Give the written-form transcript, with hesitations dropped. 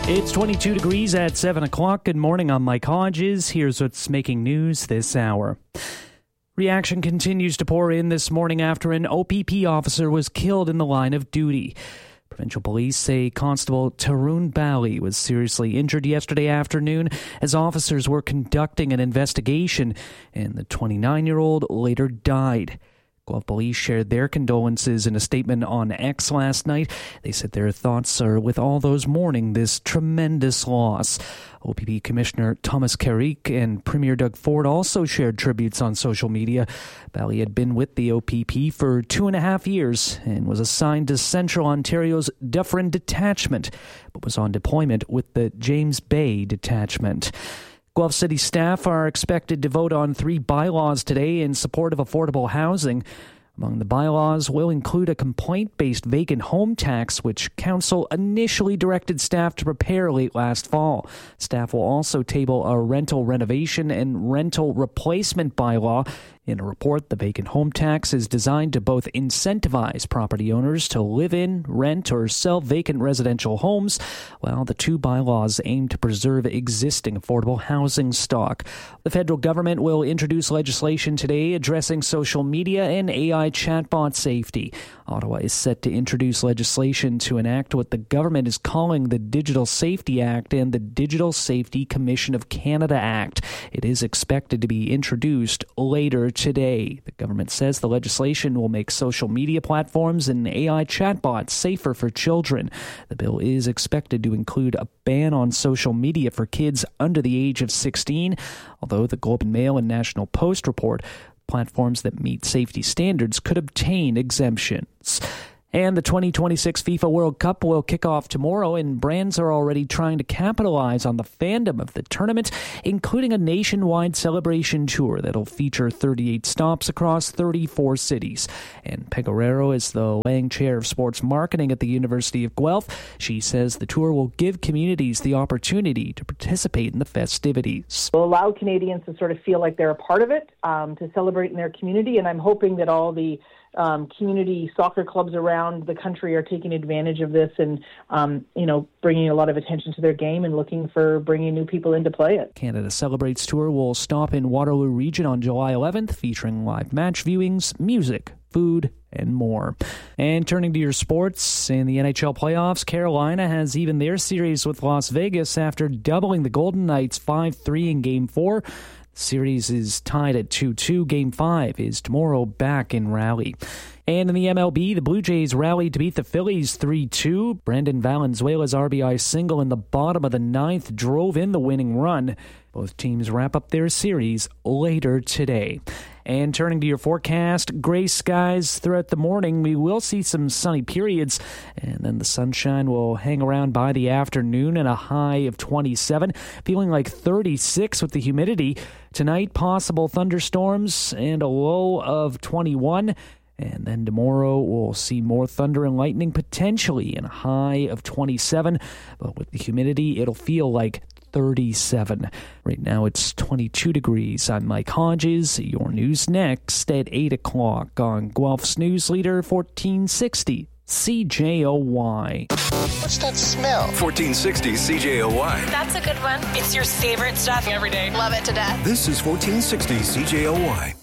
It's 22 degrees at 7 o'clock. Good morning, I'm Mike Hodges. Here's what's making news this hour. Reaction continues to pour in this morning after an OPP officer was killed in the line of duty. Provincial police say Constable Tarun Bali was seriously injured yesterday afternoon as officers were conducting an investigation, and the 29-year-old later died. Guelph Police shared their condolences in a statement on X last night. They said their thoughts are with all those mourning this tremendous loss. OPP Commissioner Thomas Carrick and Premier Doug Ford also shared tributes on social media. Bally had been with the OPP for 2.5 years and was assigned to Central Ontario's Dufferin Detachment, but was on deployment with the James Bay Detachment. Guelph City staff are expected to vote on 3 bylaws today in support of affordable housing. Among the bylaws will include a complaint-based vacant home tax, which Council initially directed staff to prepare late last fall. Staff will also table a rental renovation and rental replacement bylaw. In a report, the vacant home tax is designed to both incentivize property owners to live in, rent, or sell vacant residential homes, while the 2 bylaws aim to preserve existing affordable housing stock. The federal government will introduce legislation today addressing social media and AI chatbot safety. Ottawa is set to introduce legislation to enact what the government is calling the Digital Safety Act and the Digital Safety Commission of Canada Act. It is expected to be introduced later today. The government says the legislation will make social media platforms and AI chatbots safer for children. The bill is expected to include a ban on social media for kids under the age of 16, although the Globe and Mail and National Post report platforms that meet safety standards could obtain exemptions. And the 2026 FIFA World Cup will kick off tomorrow, and brands are already trying to capitalize on the fandom of the tournament, including a nationwide celebration tour that'll feature 38 stops across 34 cities. And Peguero is the Lang Chair of Sports Marketing at the University of Guelph. She says the tour will give communities the opportunity to participate in the festivities. Will allow Canadians to sort of feel like they're a part of it, to celebrate in their community, and I'm hoping that all the community soccer clubs around the country are taking advantage of this and, bringing a lot of attention to their game and looking for bringing new people in to play it. Canada Celebrates Tour will stop in Waterloo Region on July 11th, featuring live match viewings, music, food, and more. And turning to your sports, in the NHL playoffs, Carolina has evened their series with Las Vegas after doubling the Golden Knights 5-3 in Game 4. The series is tied at 2-2. Game 5 is tomorrow back in Raleigh. And in the MLB, the Blue Jays rallied to beat the Phillies 3-2. Brendan Valenzuela's RBI single in the bottom of the 9th drove in the winning run. Both teams wrap up their series later today. And turning to your forecast, gray skies throughout the morning. We will see some sunny periods, and then the sunshine will hang around by the afternoon at a high of 27, feeling like 36 with the humidity. Tonight, possible thunderstorms and a low of 21. And then tomorrow, we'll see more thunder and lightning, potentially in a high of 27. But with the humidity, it'll feel like 37. Right now, it's 22 degrees. I'm Mike Hodges. Your news next at 8 o'clock on Guelph's News Leader 1460 CJOY. What's that smell? 1460 CJOY. That's a good one. It's your favorite stuff every day. Love it to death. This is 1460 CJOY.